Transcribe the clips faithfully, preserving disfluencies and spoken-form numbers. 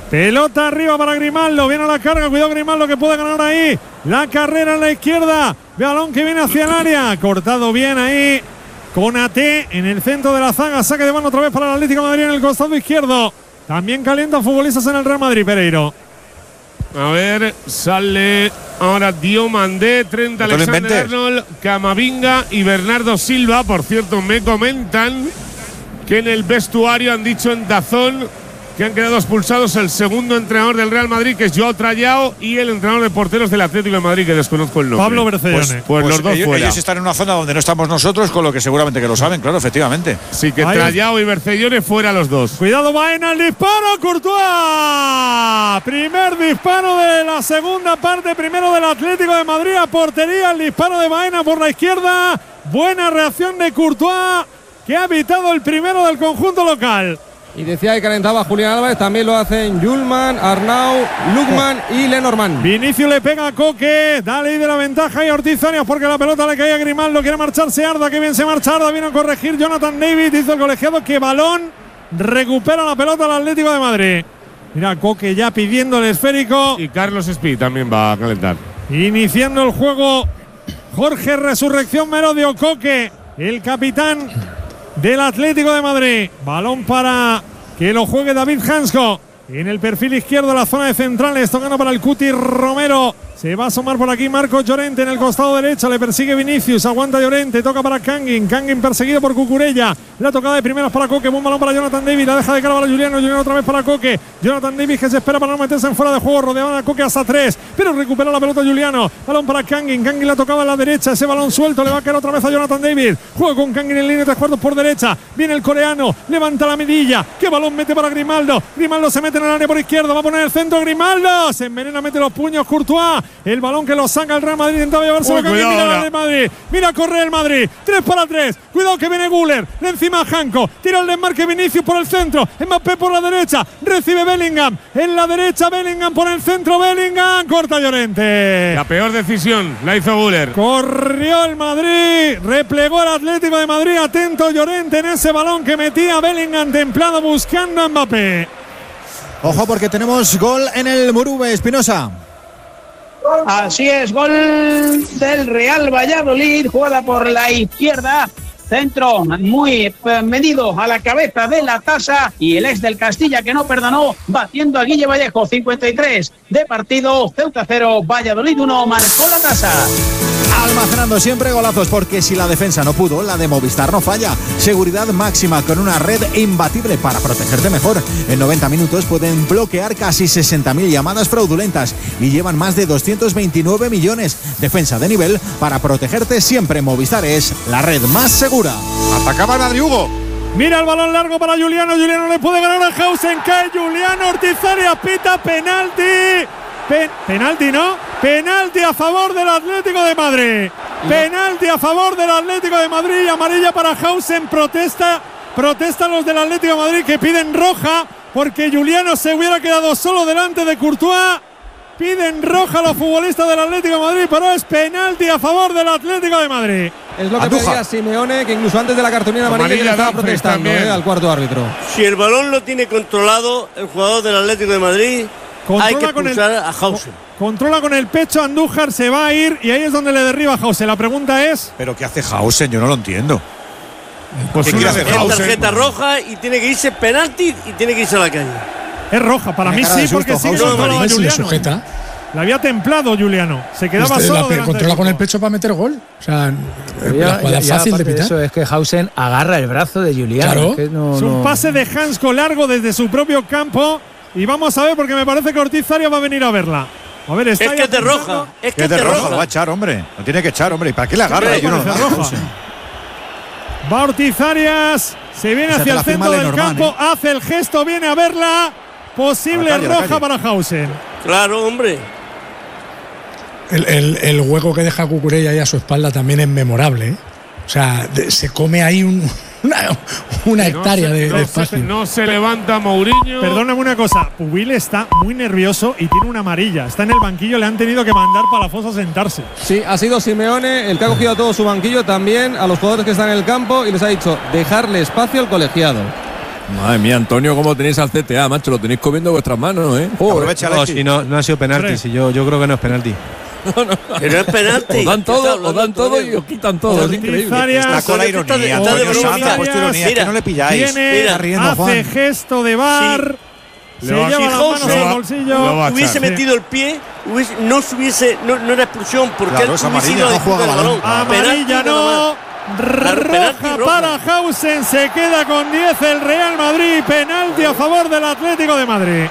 Pelota arriba para Grimaldo, viene a la carga, cuidado Grimaldo que puede ganar ahí. La carrera en la izquierda, balón que viene hacia el área, cortado bien ahí. Konaté en el centro de la zaga, saque de mano otra vez para el Atlético de Madrid en el costado izquierdo. También calientan futbolistas en el Real Madrid, Pereiro. A ver, sale ahora Diomandé, Trent Alexander-Arnold, Camavinga y Bernardo Silva. Por cierto, me comentan que en el vestuario han dicho en Dazón que han quedado expulsados el segundo entrenador del Real Madrid, que es Joao Trallao, y el entrenador de porteros del Atlético de Madrid, que desconozco el nombre. Pablo Bercellone. Pues, pues, pues los dos ellos, fuera. Ellos están en una zona donde no estamos nosotros, con lo que seguramente que lo saben, claro, efectivamente. Sí, que Ahí. Trallao y Bercellone fuera los dos. Cuidado, Baena, el disparo, Courtois. Primer disparo de la segunda parte, primero del Atlético de Madrid a portería, el disparo de Baena por la izquierda. Buena reacción de Courtois, que ha evitado el primero del conjunto local. Y decía que calentaba Julián Álvarez, también lo hacen Yulman, Arnau, Lukman y Lenormand. Vinicius le pega a Coque, da ley de la ventaja y Ortiz Arias porque la pelota le cae a Grimaldo, quiere marcharse Arda, que bien se marcha Arda, vino a corregir Jonathan David, hizo el colegiado, que balón, recupera la pelota al Atlético de Madrid. Mira, Coque ya pidiendo el esférico. Y Carlos Speed también va a calentar. Iniciando el juego, Jorge Resurrección Merodio, Coque, el capitán del Atlético de Madrid. Balón para que lo juegue David Hansko. En el perfil izquierdo, la zona de centrales, tocando para el Cuti Romero. Se va a asomar por aquí Marcos Llorente en el costado derecho. Le persigue Vinicius. Aguanta Llorente. Toca para Kangin. Kangin perseguido por Cucurella. La tocada de primeras para Coque. Buen balón para Jonathan David. La deja de cara para Juliano. Juliano otra vez para Coque. Jonathan David que se espera para no meterse en fuera de juego. Rodeaban a Coque hasta tres. Pero recupera la pelota Juliano. Balón para Kangin. Kangin la tocaba a la derecha. Ese balón suelto. Le va a caer otra vez a Jonathan David. Juega con Kangin en línea de tres cuartos por derecha. Viene el coreano. Levanta la medilla. ¿Qué balón mete para Grimaldo? Grimaldo se mete en el área por izquierda. Va a poner el centro Grimaldo. Se envenena, mete los puños Courtois. El balón que lo saca el Real Madrid, intentaba llevarse la Kangin, mira el Madrid, mira corre el Madrid, tres para tres, cuidado que viene Güler, de encima Janko, tira el desmarque Vinicius por el centro, Mbappé por la derecha, recibe Bellingham, en la derecha Bellingham por el centro, Bellingham, corta Llorente. La peor decisión la hizo Güler. Corrió el Madrid, replegó el Atlético de Madrid, atento Llorente en ese balón que metía Bellingham templado buscando a Mbappé. Ojo porque tenemos gol en el Murube, Espinosa. Así es, gol del Real Valladolid, jugada por la izquierda, centro muy medido a la cabeza de la tasa y el ex del Castilla que no perdonó, batiendo a Guille Vallejo, cincuenta y tres de partido, Ceuta cero, Valladolid uno, marcó la tasa. Almacenando siempre golazos porque si la defensa no pudo, la de Movistar no falla. Seguridad máxima con una red imbatible para protegerte mejor. En noventa minutos pueden bloquear casi sesenta mil llamadas fraudulentas y llevan más de doscientos veintinueve millones. Defensa de nivel para protegerte siempre. Movistar es la red más segura. Atacaba Madrid, Hugo. Mira el balón largo para Juliano. Juliano le puede ganar a Hausen. Cae Juliano. Ortiz Arias pita penalti. Pen, penalti, ¿no? Penalti a favor del Atlético de Madrid. Penalti a favor del Atlético de Madrid. Amarilla para Hausen. Protesta. Protestan los del Atlético de Madrid que piden roja porque Juliano se hubiera quedado solo delante de Courtois. Piden roja a los futbolistas del Atlético de Madrid, pero es penalti a favor del Atlético de Madrid. Es lo que Andujar. pedía Simeone, que incluso antes de la cartulina amarilla, Amarilla ya estaba Dumfries protestando también. eh, al cuarto árbitro. Si el balón lo tiene controlado el jugador del Atlético de Madrid, Controla hay que con el- expulsar a Hausen. Controla con el pecho, Andújar se va a ir y ahí es donde le derriba a Hausen. La pregunta es… ¿Pero qué hace Hausen? Yo no lo entiendo. Pues ¿Qué una quiere de hacer Es Hausen. tarjeta roja y tiene que irse penalti y tiene que irse a la calle. Es roja, para Tiene mí cara sí, de susto, porque sí que Hausen. controlaba a Si le Juliano. sujeta. Le había templado Juliano. Se quedaba Este, solo. la pe- delante controla de con el Courtois. pecho para meter gol. O sea, Ya, la jugada ya- ya fácil de aparte pitar. eso es que Hausen agarra el brazo de Juliano. Claro. Es que no- Es un no- pase de Hansko largo desde su propio campo. Y vamos a ver, porque me parece que Ortiz Arias va a venir a verla. A ver, está Es ahí que es de apuntando. roja. Es que Que es es de de roja, lo va a roja. echar, hombre. Lo tiene que echar, hombre. ¿Y para qué le agarra? Hombre, Yo no parece lo roja. Va Ortiz Arias, se viene Esa hacia te el la firma centro del Lenormand, campo, ¿eh? hace el gesto, viene a verla. Posible A la calle, a la roja calle. para Hausen. Claro, hombre. El, el- el hueco que deja Cucurella ahí a su espalda también es memorable, ¿eh? O sea, de- se come ahí un, una, una No hectárea se- de, no de se- espacio. No se levanta Mourinho. Perdóname una cosa, Pubil está muy nervioso y tiene una amarilla. Está en el banquillo, le han tenido que mandar para la fosa a sentarse. Sí, ha sido Simeone el que ha cogido a todo su banquillo, también a los jugadores que están en el campo y les ha dicho dejarle espacio al colegiado. Madre mía, Antonio, ¿cómo tenéis al C T A, macho? Lo tenéis comiendo en vuestras manos, ¿eh? Oh, aprovecha, no, si no, no ha sido penalti. Si yo, yo creo que no es penalti. No, no. Que no es penalti. Os dan todo, os dan todo y os quitan todo. Es increíble. Está con la ironía. Antonio Sanz ha puesto ironía. Es que no le pilláis. Viene, riendo, hace Juan. gesto de bar. Sí. Se Lo lleva las manos Jausen al bolsillo. hubiese metido el pie, hubiese, no hubiese, no, no era expulsión porque Claro, él es hubiese amarilla, ido a no disputar juega el balón. Amarilla Penalti, no. Claro, penalti, Roja roja. para Hausen, se queda con diez el Real Madrid, penalti a favor del Atlético de Madrid.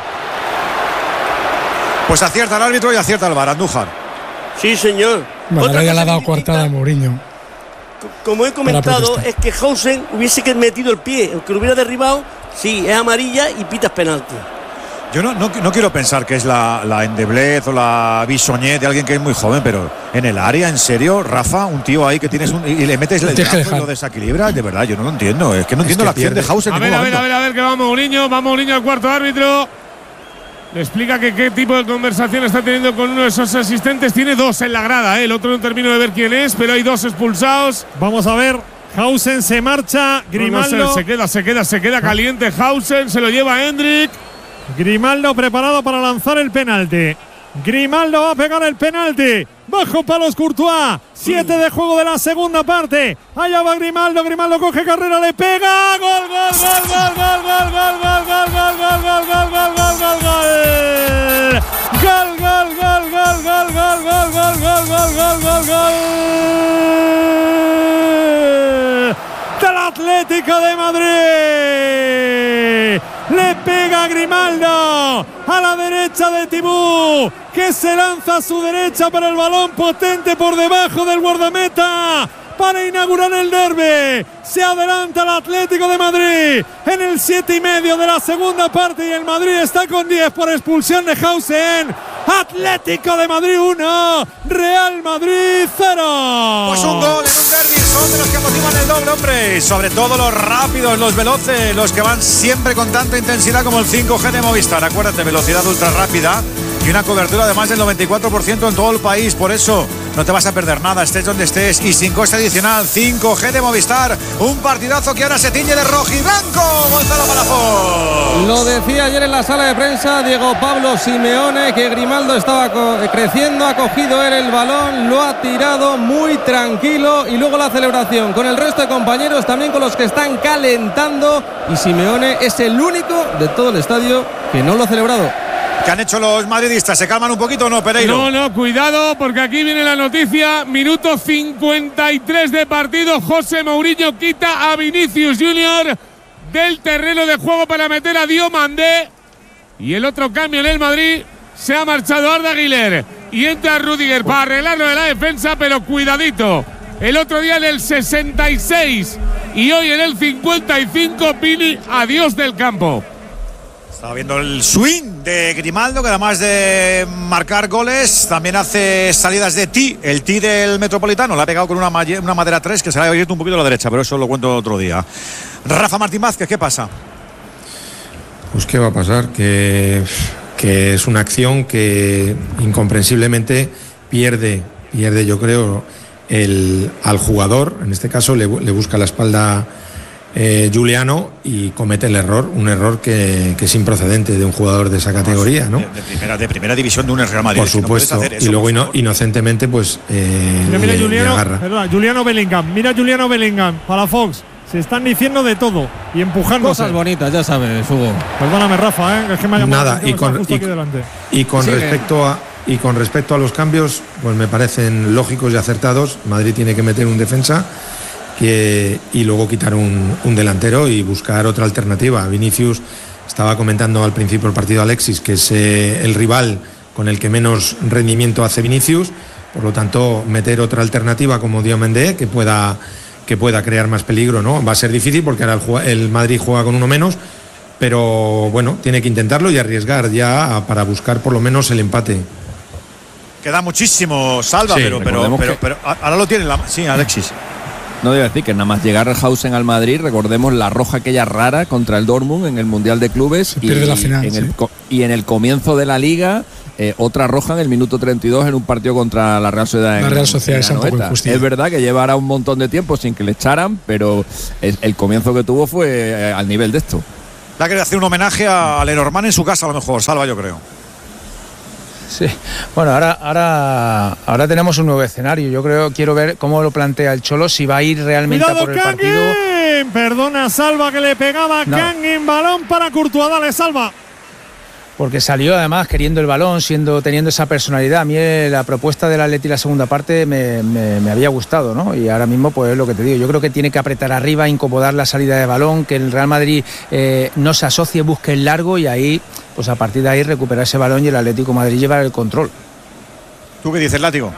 Pues acierta el árbitro y acierta el V A R, Andújar. Sí, señor. Bueno, Otra ya le ha cosa dado que coartada a Mourinho. Como he comentado, es que Hausen hubiese que metido el pie, aunque lo hubiera derribado, sí, es amarilla y pitas penalti. Yo no, no, no quiero pensar que es la, la endeblez o la bisoñez de alguien que es muy joven, pero en el área, en serio, Rafa, un tío ahí que tienes un, y le metes el brazo y lo desequilibras, de verdad, yo no lo entiendo. Es que no entiendo la acción de Hausen. A ver, a ver, a ver, a ver, que va Mourinho, va Mourinho al cuarto árbitro. Le explica que qué tipo de conversación está teniendo con uno de esos asistentes. Tiene dos en la grada, ¿eh? El otro no termino de ver quién es, pero hay dos expulsados. Vamos a ver. Hausen se marcha. Grimaldo. No, no, se, se queda, se queda, se queda caliente. Hausen se lo lleva a Hendrik. Grimaldo preparado para lanzar el penalti. Grimaldo va a pegar el penalti. Bajo palos Courtois. Siete de juego de la segunda parte. Allá va Grimaldo. Grimaldo coge carrera, le pega. Gol, gol, gol, gol, gol, gol, gol, gol, gol, gol, gol, gol, gol, gol, gol, gol, gol. Gol, gol, gol, gol, gol, gol, gol, gol, gol, gol, gol, gol, gol. Del Atlético de Madrid. Le pega Grimaldo a la derecha de Tibú, que se lanza a su derecha para el balón potente por debajo del guardameta para inaugurar el derbi. Se adelanta el Atlético de Madrid en el siete y medio de la segunda parte y el Madrid está con diez por expulsión de Hausen. Atlético de Madrid uno, Real Madrid cero. Pues un gol en un derbi, son de los que motivan el doble, hombre. Y sobre todo los rápidos, los veloces, los que van siempre con tanta intensidad como el cinco G de Movistar. Acuérdate, velocidad ultra rápida y una cobertura de más del noventa y cuatro por ciento en todo el país. Por eso no te vas a perder nada, estés donde estés. Y sin coste adicional, cinco G de Movistar. Un partidazo que ahora se tiñe de rojo y blanco. Gonzalo Palafox. Lo decía ayer en la sala de prensa Diego Pablo Simeone, que Grimaldo estaba creciendo, ha cogido él el balón, lo ha tirado muy tranquilo y luego la celebración con el resto de compañeros, también con los que están calentando, y Simeone es el único de todo el estadio que no lo ha celebrado. ¿Qué han hecho los madridistas? ¿Se calman un poquito o no, Pereiro? No, no, cuidado, porque aquí viene la noticia. Minuto cincuenta y tres de partido. José Mourinho quita a Vinicius Junior del terreno de juego para meter a Diomandé. Y el otro cambio en el Madrid, se ha marchado Arda Güler y entra Rudiger para arreglarlo de la defensa, pero cuidadito. El otro día en el sesenta y seis y hoy en el cincuenta y cinco, Pini, adiós del campo. Estaba viendo el swing de Grimaldo, que además de marcar goles, también hace salidas de ti, el ti del Metropolitano. Le ha pegado con una, una madera tres que se le ha abierto un poquito a la derecha, pero eso lo cuento otro día. Rafa Martín Vázquez, ¿qué pasa? Pues qué va a pasar, que, que es una acción que incomprensiblemente pierde, pierde yo creo, el, al jugador. En este caso le, le busca la espalda Eh, Giuliano y comete el error, un error que, que es improcedente de un jugador de esa categoría, ¿no? De, de, primera, de primera división de un Real Madrid. Por supuesto, no eso, y luego por ino, inocentemente pues eh, mira, mira le, Giuliano, le agarra. Perdona, Giuliano Bellingham, mira Giuliano Bellingham, para Fox. Se están diciendo de todo y empujando cosas bonitas, ya sabes, Hugo. Perdóname, Rafa, ¿eh? Es que me ha llamado Nada, y con, justo y, aquí delante. y con Sigue. respecto a y con respecto a los cambios, pues me parecen lógicos y acertados. Madrid tiene que meter un defensa que, y luego quitar un, un delantero y buscar otra alternativa. Vinicius, estaba comentando al principio del partido Alexis, que es eh, el rival con el que menos rendimiento hace Vinicius, por lo tanto meter otra alternativa como Diomandé que pueda, que pueda crear más peligro, ¿no? Va a ser difícil porque ahora el, el Madrid juega con uno menos, pero bueno, tiene que intentarlo y arriesgar ya para buscar por lo menos el empate. Queda muchísimo, Salva, sí, pero, pero, pero, pero ahora lo tiene la, sí, Alexis. No debo decir que nada más llegar Hausen al Madrid, recordemos la roja aquella rara contra el Dortmund en el Mundial de Clubes. Se pierde y, la final, en sí. el, y en el comienzo de la Liga, eh, otra roja en el minuto treinta y dos en un partido contra la Real Sociedad. La Real Sociedad es un poco injusticia. Es verdad que llevará un montón de tiempo sin que le echaran, pero el, el comienzo que tuvo fue eh, al nivel de esto. Le ha querido hacer un homenaje a Lenormand en su casa, a lo mejor, Salva, yo creo. Sí, bueno, ahora, ahora, ahora tenemos un nuevo escenario. Yo creo, quiero ver cómo lo plantea el Cholo, si va a ir realmente Cuidado, a por el Kangin. partido. Perdona, Salva, que le pegaba No. Kangin, balón para Courtois, dale, Salva. Porque salió además queriendo el balón, siendo teniendo esa personalidad. A mí eh, la propuesta del Atleti la segunda parte me, me, me había gustado, ¿no? Y ahora mismo, pues es lo que te digo. Yo creo que tiene que apretar arriba, incomodar la salida de balón, que el Real Madrid eh, no se asocie, busque el largo y ahí, pues a partir de ahí recuperar ese balón y el Atlético de Madrid llevar el control. ¿Tú qué dices, Látigo?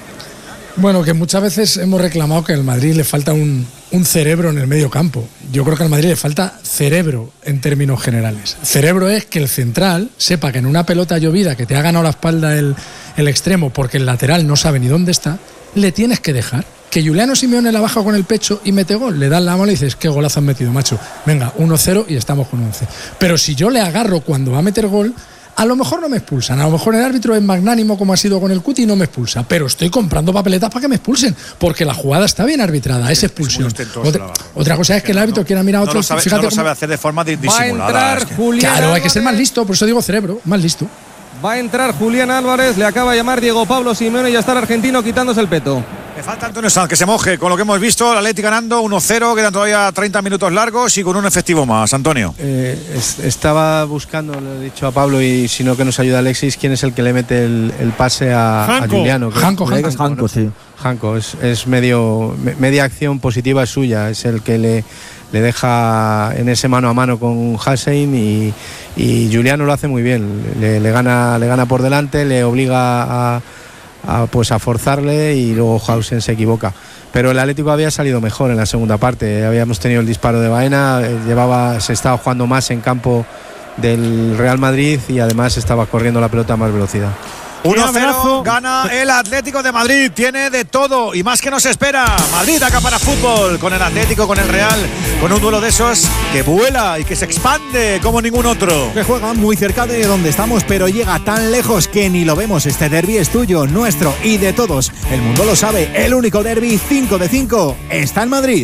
Bueno, que muchas veces hemos reclamado que al Madrid le falta un, un cerebro en el medio campo. Yo creo que al Madrid le falta cerebro en términos generales. Cerebro es que el central sepa que en una pelota llovida que te ha ganado la espalda el, el extremo porque el lateral no sabe ni dónde está, le tienes que dejar. Que Juliano Simeone la baja con el pecho y mete gol. Le das la mano y dices, qué golazo has metido, macho. Venga, uno cero y estamos con once. Pero si yo le agarro cuando va a meter gol, a lo mejor no me expulsan, a lo mejor el árbitro es magnánimo como ha sido con el Cuti y no me expulsa, pero estoy comprando papeletas para que me expulsen, porque la jugada está bien arbitrada, es expulsión. Otra, otra cosa es que el árbitro quiera mirar a otro. No lo sabe, fíjate no lo cómo, sabe hacer de forma disimulada. Va a entrar es que... Julián Claro, hay Álvarez. que ser más listo, por eso digo cerebro, más listo. Va a entrar Julián Álvarez, le acaba de llamar Diego Pablo Simeone y ya está el argentino quitándose el peto. Me falta Antonio Sanz, que se moje con lo que hemos visto. El Atleti ganando uno cero, quedan todavía treinta minutos largos y con un efectivo más. Antonio. Eh, es, estaba buscando, le he dicho a Pablo, y si no que nos ayuda Alexis, quién es el que le mete el, el pase a, a Juliano. Janko, Janko, Janko, Janko, sí. Janko, es, es medio, media acción positiva suya, es el que le, le deja en ese mano a mano con Hussein y, y Juliano lo hace muy bien. Le, le, gana, le gana por delante, le obliga a. A, pues a forzarle y luego Hausen se equivoca, pero el Atlético había salido mejor en la segunda parte. Habíamos tenido el disparo de Baena, eh, llevaba, se estaba jugando más en campo del Real Madrid y además estaba corriendo la pelota a más velocidad. uno cero, gana el Atlético de Madrid, tiene de todo y más que nos espera. Madrid acá para fútbol, con el Atlético, con el Real, con un duelo de esos que vuela y que se expande como ningún otro. Que juega muy cerca de donde estamos, pero llega tan lejos que ni lo vemos. Este derbi es tuyo, nuestro y de todos. El mundo lo sabe, el único derbi cinco de cinco está en Madrid.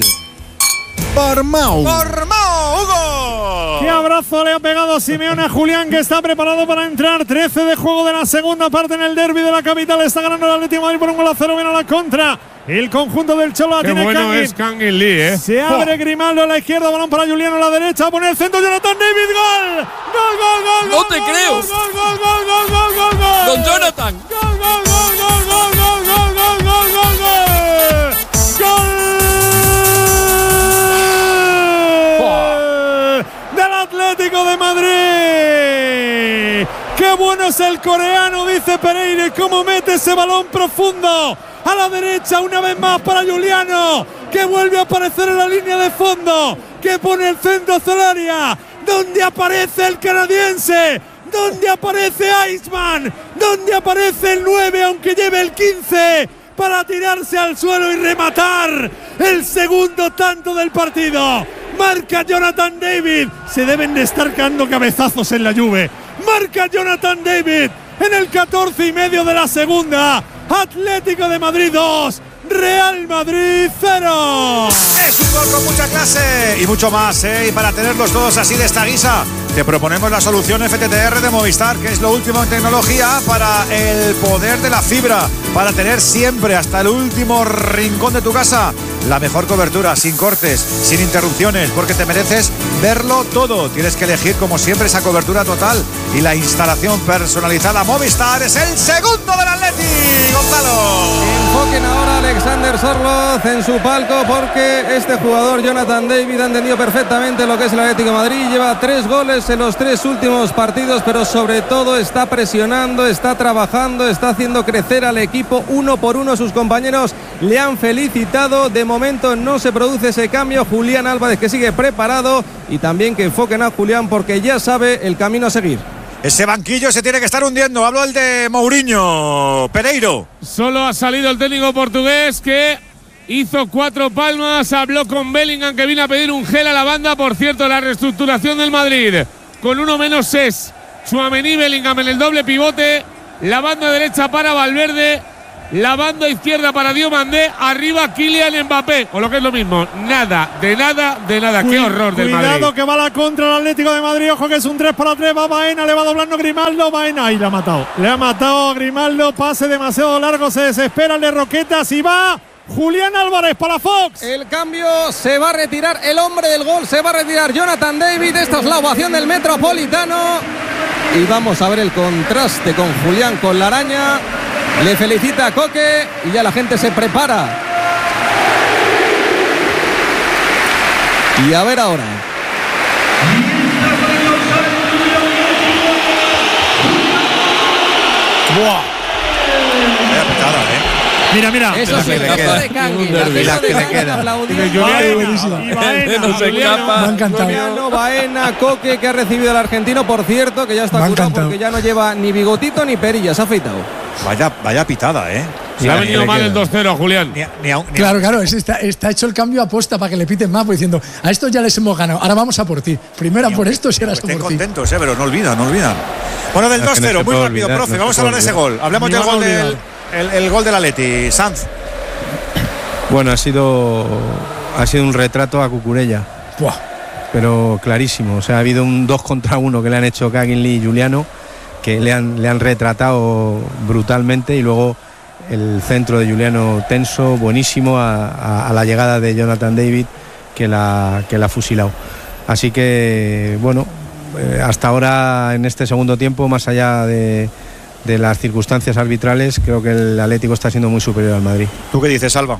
Por Mau. Por Mau, Hugo. Qué abrazo le ha pegado Simeone a Julián, que está preparado para entrar. trece de juego de la segunda parte en el derbi de la capital. Está ganando el Atlético de Madrid por un gol a cero. Viene a la contra. El conjunto del Cholo la Qué tiene bueno Kangin. es Kangin Lee, ¿eh? Se abre oh. Grimaldo a la izquierda, balón para Juliano a la derecha. Pone el centro, Jonathan David. ¡Gol! ¡Gol, gol, gol! ¡No gol, te gol, creo! ¡Gol, gol, gol, gol, gol, gol, gol, gol! ¡Don Jonathan! ¡Gol, gol, gol, gol, gol, gol, gol, gol, gol, gol, gol! ¡Gol! Del Atlético de Madrid. ¡Qué bueno es el coreano!, dice Pereira. ¿Cómo mete ese balón profundo? A la derecha, una vez más para Juliano, que vuelve a aparecer en la línea de fondo, que pone el centro hacia el área, donde aparece el canadiense, donde aparece Iceman, donde aparece el nueve, aunque lleve el quince, para tirarse al suelo y rematar el segundo tanto del partido. Marca Jonathan David. Se deben de estar cayendo cabezazos en la Juve. Marca Jonathan David en el catorce y medio de la segunda. Atlético de Madrid dos, Real Madrid cero. Es un gol con mucha clase y mucho más, ¿eh? Y para tenerlos todos así de esta guisa, te proponemos la solución F T T R de Movistar, que es lo último en tecnología para el poder de la fibra, para tener siempre hasta el último rincón de tu casa la mejor cobertura, sin cortes, sin interrupciones, porque te mereces verlo todo. Tienes que elegir, como siempre, esa cobertura total y la instalación personalizada. Movistar es el segundo del Atleti. Gonzalo. Enfoquen ahora a Alexander Sorloth en su palco, porque este jugador, Jonathan David, ha entendido perfectamente lo que es el Atlético de Madrid. Lleva tres goles en los tres últimos partidos, pero sobre todo está presionando, está trabajando, está haciendo crecer al equipo uno por uno. Sus compañeros le han felicitado. De momento no se produce ese cambio. Julián Álvarez, que sigue preparado, y también que enfoquen a Julián, porque ya sabe el camino a seguir. Ese banquillo se tiene que estar hundiendo. Hablo el de Mourinho. Pereiro. Solo ha salido el técnico portugués, que hizo cuatro palmas. Habló con Bellingham, que vino a pedir un gel a la banda. Por cierto, la reestructuración del Madrid con uno menos es Tchouaméni, Bellingham en el doble pivote. La banda derecha para Valverde. La banda izquierda para Diomandé. Arriba Kylian Mbappé. O lo que es lo mismo. Nada, de nada, de nada. Qué horror del Madrid. Cuidado que va la contra el Atlético de Madrid. Ojo que es un tres para tres. Va Baena, le va doblando Grimaldo. Baena y le ha matado. Le ha matado a Grimaldo. Pase demasiado largo. Se desespera el de Roquetas y va Julián Álvarez para Fox. El cambio, se va a retirar el hombre del gol, se va a retirar Jonathan David. Esta es la ovación del Metropolitano. Y vamos a ver el contraste con Julián, con la araña. Le felicita a Coque y ya la gente se prepara. Y a ver ahora. ¡Buah! Vaya petada, ¿eh? Mira, mira. Eso sí, la de Cangui. La que le queda. No se escapa. Me ha encantado. Juliano Baena, Coque, que ha recibido al argentino, por cierto, que ya está curado porque ya no lleva ni bigotito ni perilla, se ha afeitado. Vaya, vaya pitada, ¿eh? Se ha venido mal el dos cero, Julián. Ni a, ni a, ni a, Claro, claro, es, está, está hecho el cambio aposta para que le piten más, pues diciendo, a estos ya les hemos ganado, ahora vamos a por ti. Primero por estos y ahora estén por ti. contentos, eh, pero no olvidan, no olvidan. Bueno, del Es que dos no cero, se muy puede rápido, olvidar, profe. no Vamos se a hablar de puede ese gol. Hablemos Ni del van a gol del olvidar. el, el gol del Atleti. Sanz. Bueno, ha sido, ha sido un retrato a Cucurella. Buah. Pero clarísimo. O sea, ha habido un dos contra uno que le han hecho Cagginley y Juliano, que le han, le han retratado brutalmente, y luego el centro de Juliano tenso, buenísimo, a, a, a la llegada de Jonathan David, que la, que la ha fusilado. Así que, bueno, eh, hasta ahora en este segundo tiempo, más allá de, de las circunstancias arbitrales, creo que el Atlético está siendo muy superior al Madrid. ¿Tú qué dices, Alba?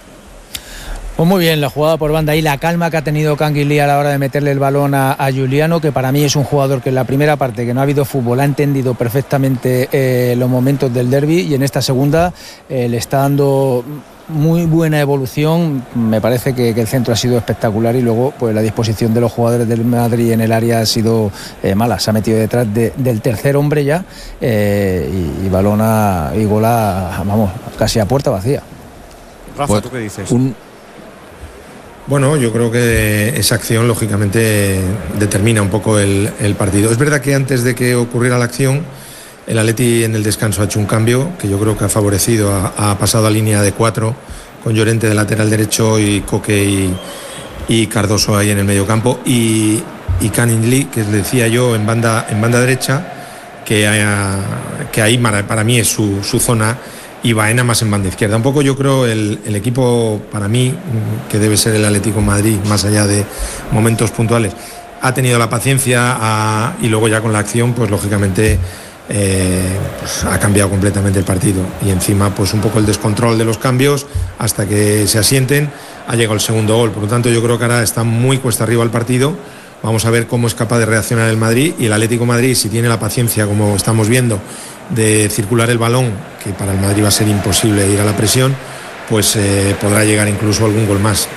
Pues muy bien, la jugada por banda y la calma que ha tenido Cangui a la hora de meterle el balón a, a Juliano, que para mí es un jugador que en la primera parte, que no ha habido fútbol, ha entendido perfectamente eh, los momentos del derbi, y en esta segunda eh, le está dando muy buena evolución. Me parece que, que el centro ha sido espectacular, y luego pues la disposición de los jugadores del Madrid en el área ha sido eh, mala. Se ha metido detrás de, del tercer hombre ya eh, y, y balón a, y gol a, vamos, casi a puerta vacía. Rafa, Pues, ¿tú qué dices? Un, Bueno, yo creo que esa acción lógicamente determina un poco el, el partido. Es verdad que antes de que ocurriera la acción, el Atleti en el descanso ha hecho un cambio que yo creo que ha favorecido, ha, ha pasado a línea de cuatro con Llorente de lateral derecho y Coque y, y Cardoso ahí en el medio campo, y, y Cagginley, que les decía yo, en banda, en banda derecha, que, haya, que ahí para, para mí es su, su zona, y Baena más en banda izquierda. Un poco yo creo el, el equipo, para mí, que debe ser el Atlético de Madrid, más allá de momentos puntuales, ha tenido la paciencia a, y luego ya con la acción, pues lógicamente eh, pues, ha cambiado completamente el partido, y encima pues un poco el descontrol de los cambios hasta que se asienten, ha llegado el segundo gol. Por lo tanto, yo creo que ahora está muy cuesta arriba el partido. Vamos a ver cómo es capaz de reaccionar el Madrid, y el Atlético de Madrid, si tiene la paciencia, como estamos viendo, de circular el balón, que para el Madrid va a ser imposible ir a la presión, pues eh, podrá llegar incluso algún gol más.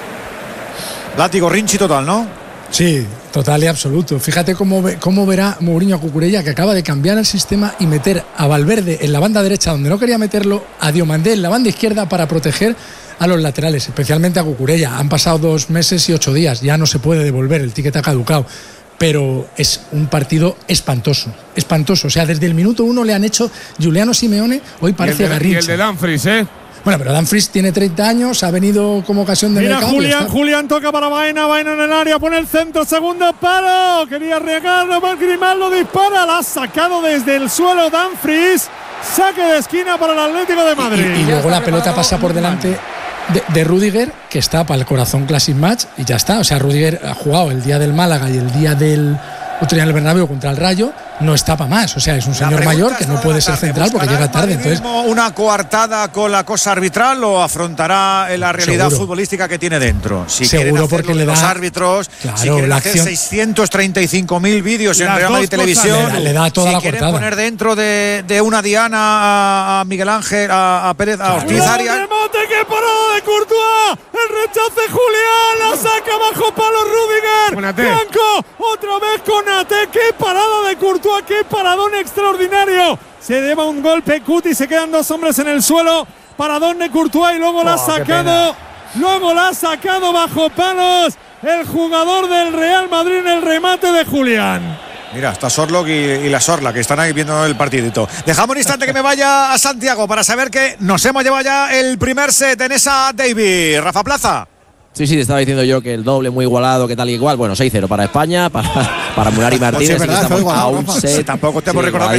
Látigo, Rinchi total, ¿no? Sí, total y absoluto. Fíjate cómo, ve, cómo verá Mourinho a Cucurella, que acaba de cambiar el sistema y meter a Valverde en la banda derecha donde no quería meterlo, a Diomandé en la banda izquierda para proteger a los laterales, especialmente a Cucurella. Han pasado dos meses y ocho días, ya no se puede devolver, el ticket ha caducado. Pero es un partido espantoso, espantoso. O sea, desde el minuto uno le han hecho Giuliano Simeone, hoy parece Garrincha. Y el de Dumfries, ¿eh? Bueno, pero Dumfries tiene treinta años, ha venido como ocasión de Mira mercado. Julián, está... Julián toca para Baena, Baena en el área, pone el centro, segundo palo, quería regarlo, Grimaldo dispara, la ha sacado desde el suelo Dumfries, saque de esquina para el Atlético de Madrid. Y, y, y luego la pelota pasa por delante de, de Rüdiger, que está para el Corazón Classic Match, y ya está. O sea, Rüdiger ha jugado el día del Málaga y el día del otro día en el Bernabéu contra el Rayo, no está para más. O sea, es un señor mayor que no puede ser central porque llega tarde. Entonces, ¿una coartada con la cosa arbitral o afrontará la realidad seguro. futbolística que tiene dentro? Si seguro, porque le da los árbitros, claro, si quieren la hacer acción, seiscientos treinta y cinco mil vídeos en Real Madrid Televisión, le, le da toda si la quieren cortada. poner dentro de, de una diana a, a Miguel Ángel, a, a Pérez, a Ortiz Arias. ¡El remate que parado de Courtois! ¡El rechace Julián! ¡La saca bajo palo Rüdiger! ¡Blanco! ¡Otra vez con Ate! ¡Qué parada de Courtois! ¡Qué paradón extraordinario! Se lleva un golpe Cuti, se quedan dos hombres en el suelo. Paradón de Courtois y luego oh, la ha sacado. Luego la ha sacado bajo palos el jugador del Real Madrid en el remate de Julián. Mira, está Sorlock y, y la Sorla, que están ahí viendo el partidito. Dejamos un instante que me vaya a Santiago para saber que nos hemos llevado ya el primer set en esa Davy. Rafa Plaza. Sí, sí, te estaba diciendo yo que el doble muy igualado, que tal y igual. Bueno, seis cero para España, para, para Munar y Martínez. Pues sí, es verdad, estamos a un Rafa. set. Tampoco te hemos sí, recordado que